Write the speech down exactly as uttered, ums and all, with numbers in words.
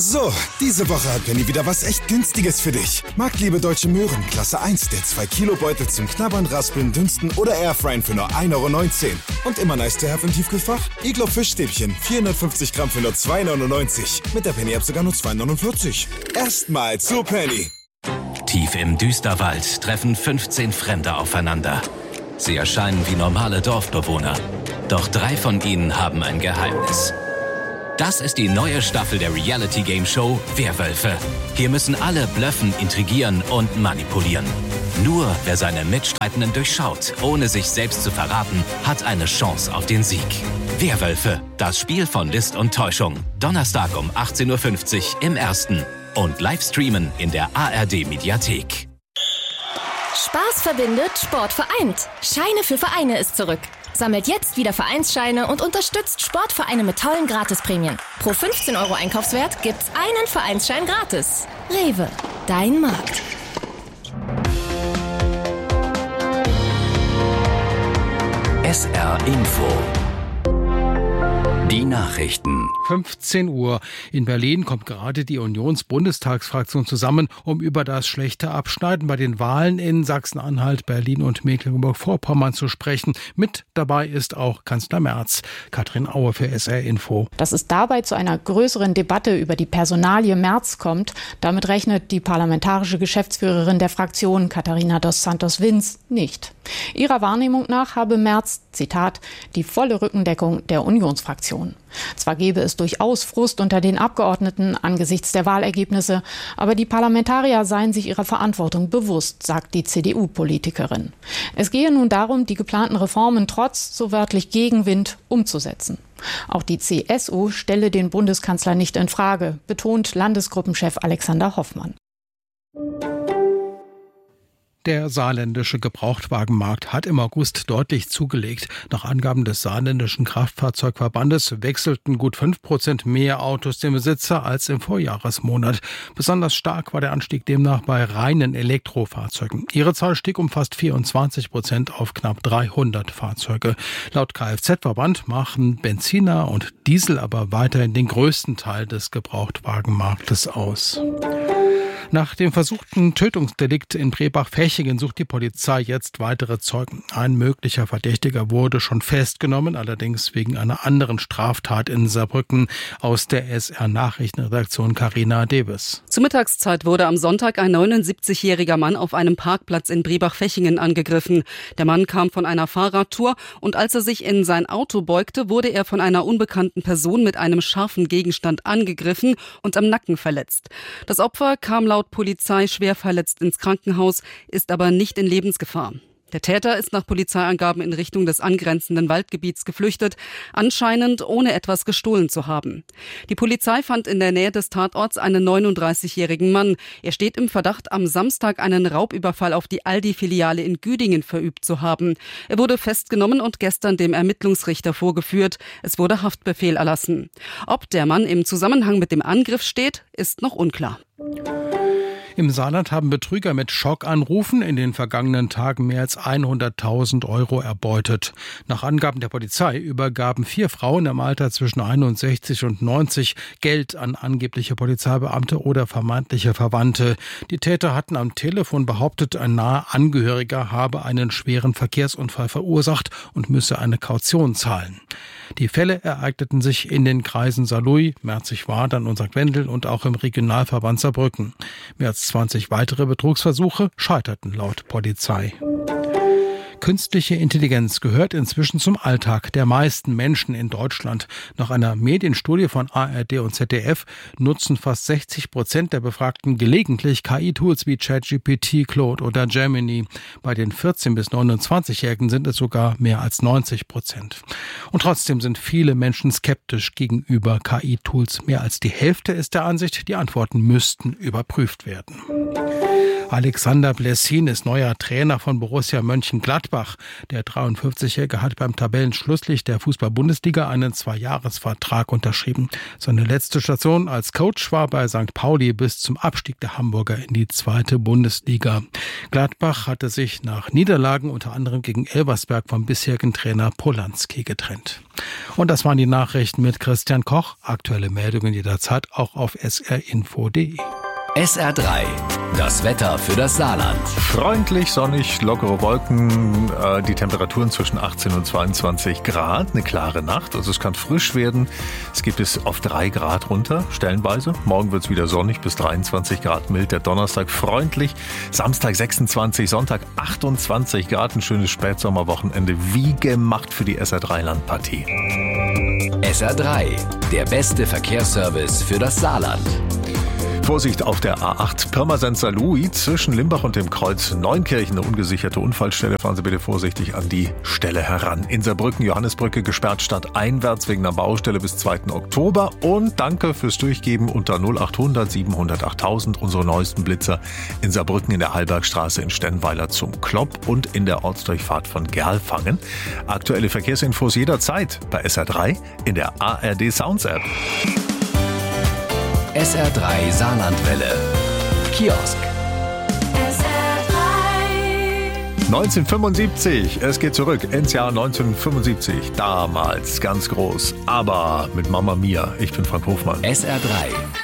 So, diese Woche hat Penny wieder was echt Günstiges für dich. Marktliebe Deutsche Möhren, Klasse eins, der zwei Kilo Beutel zum Knabbern, Raspeln, Dünsten oder Airfryen für nur ein Euro neunzehn. Und immer nice to have im Tiefkühlfach? Iglo Fischstäbchen, vierhundertfünfzig Gramm für nur zwei neunundneunzig. Mit der Penny-App sogar nur zwei neunundvierzig. Erstmal zu Penny. Tief im Düsterwald treffen fünfzehn Fremde aufeinander. Sie erscheinen wie normale Dorfbewohner. Doch drei von ihnen haben ein Geheimnis. Das ist die neue Staffel der Reality-Game-Show Werwölfe. Hier müssen alle blöffen, intrigieren und manipulieren. Nur wer seine Mitstreitenden durchschaut, ohne sich selbst zu verraten, hat eine Chance auf den Sieg. Werwölfe, das Spiel von List und Täuschung. Donnerstag um achtzehn Uhr fünfzig im Ersten. Und Livestreamen in der A R D-Mediathek. Spaß verbindet, Sport vereint. Scheine für Vereine ist zurück. Sammelt jetzt wieder Vereinsscheine und unterstützt Sportvereine mit tollen Gratisprämien. Pro fünfzehn Euro Einkaufswert gibt's einen Vereinsschein gratis. Rewe, dein Markt. S R Info. Die Nachrichten. fünfzehn Uhr. In Berlin kommt gerade die Unionsbundestagsfraktion zusammen, um über das schlechte Abschneiden bei den Wahlen in Sachsen-Anhalt, Berlin und Mecklenburg-Vorpommern zu sprechen. Mit dabei ist auch Kanzler Merz. Katrin Aue für S R Info. Dass es dabei zu einer größeren Debatte über die Personalie Merz kommt, damit rechnet die parlamentarische Geschäftsführerin der Fraktion, Katharina dos Santos-Wins, nicht. Ihrer Wahrnehmung nach habe Merz, Zitat, die volle Rückendeckung der Unionsfraktion. Zwar gebe es durchaus Frust unter den Abgeordneten angesichts der Wahlergebnisse, aber die Parlamentarier seien sich ihrer Verantwortung bewusst, sagt die C D U-Politikerin. Es gehe nun darum, die geplanten Reformen trotz, so wörtlich, Gegenwind umzusetzen. Auch die C S U stelle den Bundeskanzler nicht in Frage, betont Landesgruppenchef Alexander Hoffmann. Der saarländische Gebrauchtwagenmarkt hat im August deutlich zugelegt. Nach Angaben des saarländischen Kraftfahrzeugverbandes wechselten gut fünf Prozent mehr Autos den Besitzer als im Vorjahresmonat. Besonders stark war der Anstieg demnach bei reinen Elektrofahrzeugen. Ihre Zahl stieg um fast vierundzwanzig Prozent auf knapp dreihundert Fahrzeuge. Laut Kfz-Verband machen Benziner und Diesel aber weiterhin den größten Teil des Gebrauchtwagenmarktes aus. Nach dem versuchten Tötungsdelikt in Brebach-Fächingen sucht die Polizei jetzt weitere Zeugen. Ein möglicher Verdächtiger wurde schon festgenommen, allerdings wegen einer anderen Straftat in Saarbrücken. Aus der S R-Nachrichtenredaktion Carina Dewes. Zur Mittagszeit wurde am Sonntag ein neunundsiebzigjähriger Mann auf einem Parkplatz in Brebach-Fächingen angegriffen. Der Mann kam von einer Fahrradtour und als er sich in sein Auto beugte, wurde er von einer unbekannten Person mit einem scharfen Gegenstand angegriffen und am Nacken verletzt. Das Opfer kam laut Polizei schwer verletzt ins Krankenhaus, ist aber nicht in Lebensgefahr. Der Täter ist nach Polizeiangaben in Richtung des angrenzenden Waldgebiets geflüchtet, anscheinend ohne etwas gestohlen zu haben. Die Polizei fand in der Nähe des Tatorts einen neununddreißigjährigen Mann. Er steht im Verdacht, am Samstag einen Raubüberfall auf die Aldi-Filiale in Güdingen verübt zu haben. Er wurde festgenommen und gestern dem Ermittlungsrichter vorgeführt. Es wurde Haftbefehl erlassen. Ob der Mann im Zusammenhang mit dem Angriff steht, ist noch unklar. Im Saarland haben Betrüger mit Schockanrufen in den vergangenen Tagen mehr als hunderttausend Euro erbeutet. Nach Angaben der Polizei übergaben vier Frauen im Alter zwischen einundsechzig und neunzig Geld an angebliche Polizeibeamte oder vermeintliche Verwandte. Die Täter hatten am Telefon behauptet, ein naher Angehöriger habe einen schweren Verkehrsunfall verursacht und müsse eine Kaution zahlen. Die Fälle ereigneten sich in den Kreisen Saarlouis, Merzig-Wadern und Sankt Wendel und auch im Regionalverband Saarbrücken. Mehr als zwanzig weitere Betrugsversuche scheiterten laut Polizei. Künstliche Intelligenz gehört inzwischen zum Alltag der meisten Menschen in Deutschland. Nach einer Medienstudie von A R D und Z D F nutzen fast sechzig Prozent der Befragten gelegentlich K I-Tools wie ChatGPT, Claude oder Gemini. Bei den vierzehn- bis neunundzwanzigjährigen sind es sogar mehr als neunzig Prozent. Und trotzdem sind viele Menschen skeptisch gegenüber K I-Tools. Mehr als die Hälfte ist der Ansicht, die Antworten müssten überprüft werden. Alexander Blessin ist neuer Trainer von Borussia Mönchengladbach. Der dreiundfünfzigjährige hat beim Tabellenschlusslicht der Fußball-Bundesliga einen Zweijahresvertrag unterschrieben. Seine letzte Station als Coach war bei Sankt Pauli bis zum Abstieg der Hamburger in die zweite Bundesliga. Gladbach hatte sich nach Niederlagen unter anderem gegen Elversberg vom bisherigen Trainer Polanski getrennt. Und das waren die Nachrichten mit Christian Koch. Aktuelle Meldungen jederzeit auch auf s r info punkt d e. S R drei, das Wetter für das Saarland. Freundlich, sonnig, lockere Wolken, äh, die Temperaturen zwischen achtzehn und zweiundzwanzig Grad, eine klare Nacht, also es kann frisch werden. Es geht bis auf drei Grad runter, stellenweise. Morgen wird es wieder sonnig, bis dreiundzwanzig Grad mild. Der Donnerstag freundlich, Samstag sechsundzwanzig, Sonntag achtundzwanzig Grad, ein schönes Spätsommerwochenende, wie gemacht für die S R drei Landpartie. S R drei, der beste Verkehrsservice für das Saarland. Vorsicht auf der A acht Pirmasens-Saarlouis zwischen Limbach und dem Kreuz Neunkirchen, eine ungesicherte Unfallstelle. Fahren Sie bitte vorsichtig an die Stelle heran. In Saarbrücken, Johannesbrücke gesperrt stadteinwärts wegen einer Baustelle bis zweiten Oktober. Und danke fürs Durchgeben unter null achthundert siebenhundert achttausend, unsere neuesten Blitzer in Saarbrücken in der Hallbergstraße in Stennweiler zum Klopp und in der Ortsdurchfahrt von Gerlfangen. Aktuelle Verkehrsinfos jederzeit bei S R drei in der A R D Sounds App. S R drei Saarlandwelle. Kiosk. S R drei. neunzehnhundertfünfundsiebzig, es geht zurück ins Jahr neunzehnhundertfünfundsiebzig. Damals ganz groß, aber mit Mama Mia. Ich bin Frank Hofmann. S R drei.